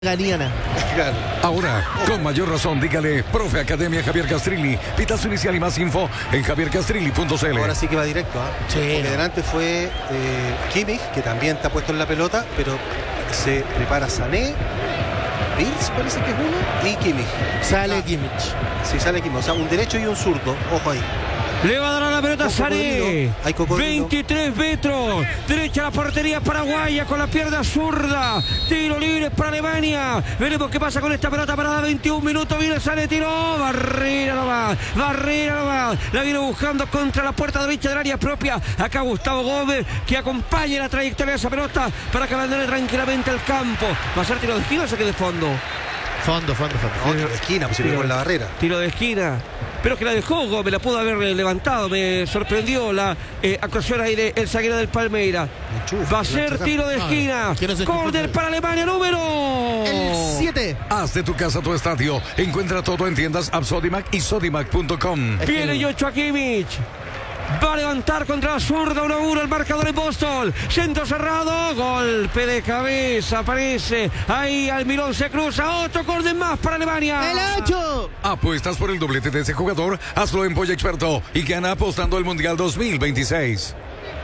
Ganiana. Claro. Ahora, con mayor razón, dígale, profe Academia Javier Castrilli. Pitazo inicial y más info en javiercastrilli.cl. Ahora sí que va directo, ¿eh? Sí. Porque delante fue Kimmich, que también está puesto en la pelota, pero se prepara Sané, Bills parece que es uno, y Kimmich. Sale Kimmich. Sí, sale Kimmich, o sea, un derecho y un zurdo, ojo ahí. Le va a dar a la pelota Sané. Hay cocodrilo. 23 metros. Derecha a la portería paraguaya con la pierna zurda. Tiro libre para Alemania. Veremos qué pasa con esta pelota parada. 21 minutos. Viene Sané, tiró. Barrera nomás. Barrera nomás. La viene buscando contra la puerta derecha del área propia. Acá Gustavo Gómez, que acompaña la trayectoria de esa pelota para que abandone tranquilamente el campo. ¿Va a ser tiro de esquina o saque de fondo? Fondo. No, tiro de esquina, pues se pegó en la barrera. Tiro de esquina. Pero que la dejó Gómez, la pudo haber levantado. Me sorprendió la actuación ahí del zaguero del Palmeiras. Va a ser tiro de esquina. Córner para Alemania, número El 7. Haz de tu casa tu estadio. Encuentra todo en tiendas Sodimac y Sodimac.com. Viene Joshua Kimmich. Va a levantar contra la zurda 1-1 el marcador en Boston. Centro cerrado. Golpe de cabeza. Aparece ahí Almirón, se cruza. Otro córner más para Alemania. El 8. Apuestas por el doblete de ese jugador. Hazlo en Polla Experto y gana apostando el Mundial 2026.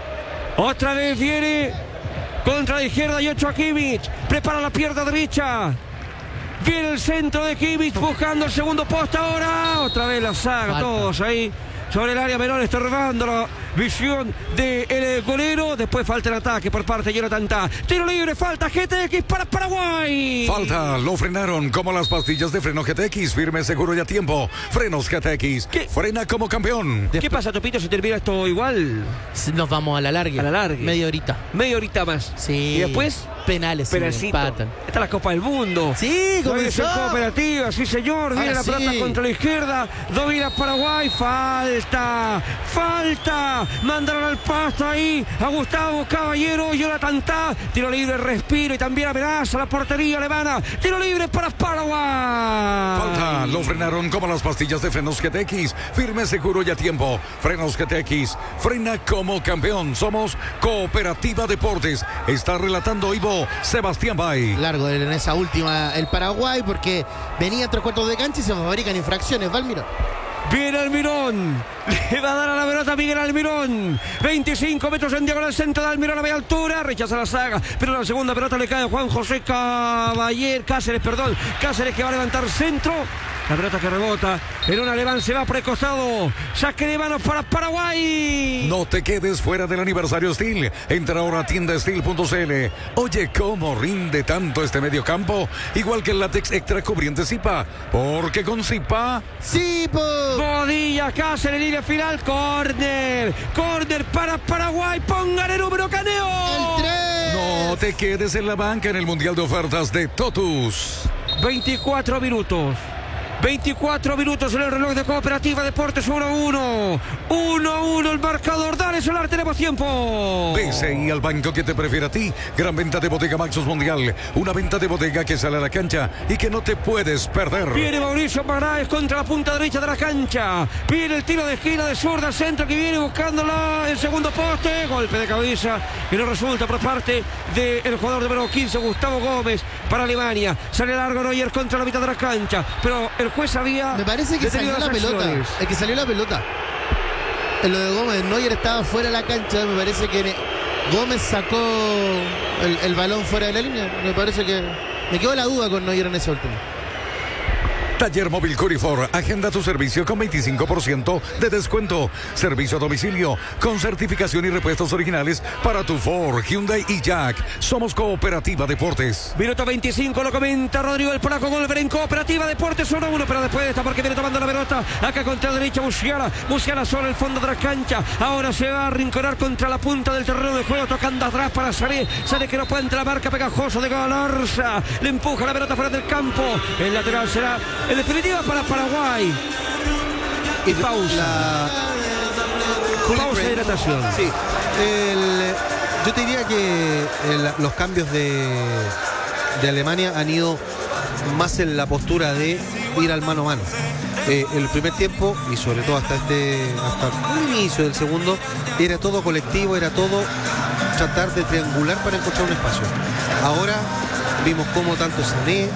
Otra vez viene contra la izquierda Joshua Kimmich. Prepara la pierna derecha. Viene el centro de Kimmich buscando el segundo poste ahora. Otra vez la saga. Falta. Todos ahí sobre el área menor, estorbando la visión del golero. Después falta el ataque por parte de Jonathan Tah. Tiro libre, falta GTX para Paraguay. Falta, lo frenaron como las pastillas de freno GTX. Firme, seguro y a tiempo. Frenos GTX. ¿Qué? Frena como campeón. ¿Qué pasa, Topito, si termina esto igual? Nos vamos a la larga. A la larga. Media horita. Media horita más. Sí. Y después, penales. penalcito. Empatan. Esta es la Copa del Mundo. Sí, Comenzó comenzó. cooperativa, sí señor. Viene Ahora la pelota sí. contra la izquierda. Domina Paraguay. Falta. Mandaron al pasto ahí a Gustavo Caballero. Jonathan Tah. Tiro libre, respiro y también amenaza la portería alemana. Tiro libre para Paraguay. Falta, lo frenaron como las pastillas de frenos GTX. Firme, seguro y a tiempo. Frenos GTX. Frena como campeón. Somos Cooperativa Deportes. Está relatando Ivo Sebastián Bay. Largo en esa última el Paraguay porque venía 3/4 de cancha y se fabrican infracciones. Valmiro. Viene Almirón. Le va a dar a la pelota Miguel Almirón. 25 metros en diagonal, centro de Almirón a media altura. Rechaza la saga. Pero la segunda pelota le cae a Juan José Cáceres, que va a levantar centro. La pelota que rebota en un alemán, se va por el costado. Saque de manos para Paraguay. No te quedes fuera del aniversario Steel. Entra ahora a tiendasteel.cl. Oye, ¿cómo rinde tanto este mediocampo? Igual que el látex extra cubriente Zipa. Porque con Zipa... ¡Sí, po! Bodilla, Cáceres, línea final. Córner para Paraguay. Pongan el número, Caneo. El 3. No te quedes en la banca en el Mundial de Ofertas de Totus. 24 minutos. 24 minutos en el reloj de Cooperativa Deportes. 1-1. 1-1 el marcador. Dale, Solar, tenemos tiempo. BCI, al banco que te prefiere a ti. Gran venta de Bodega Maxus Mundial. Una venta de bodega que sale a la cancha y que no te puedes perder. Viene Mauricio Maráez contra la punta derecha de la cancha. Viene el tiro de esquina de zurda, centro que viene buscándola. El segundo poste. Golpe de cabeza y no resulta por parte del jugador número 15, Gustavo Gómez, para Alemania. Sale largo Neuer contra la mitad de la cancha. Pero el juez había... Me parece que detenido salió la las pelota. acciones. El que salió la pelota. En lo de Gómez, Neuer estaba fuera de la cancha. Me parece que Gómez sacó el balón fuera de la línea. Me parece que... Me quedó la duda con Neuer en ese último. Taller Móvil Curifor, agenda tu servicio con 25% de descuento. Servicio a domicilio con certificación y repuestos originales para tu Ford, Hyundai y Jack. Somos Cooperativa Deportes. Minuto 25, lo comenta Rodrigo el Polaco. Golver en Cooperativa Deportes 1-1, pero después de esta porque viene tomando la pelota. Acá contra la derecha Musiala sobre el fondo de la cancha. Ahora se va a arrinconar contra la punta del terreno de juego, tocando atrás para Sané que no puede entre la marca pegajosa de Galarza. Le empuja la pelota fuera del campo. El lateral será en definitiva para Paraguay. Y pausa. Pausa de hidratación. Sí. Yo te diría que los cambios de Alemania han ido más en la postura de ir al mano a mano. El primer tiempo, y sobre todo hasta el inicio del segundo, era todo colectivo, era todo tratar de triangular para encontrar un espacio. Ahora Vimos cómo tanto Sané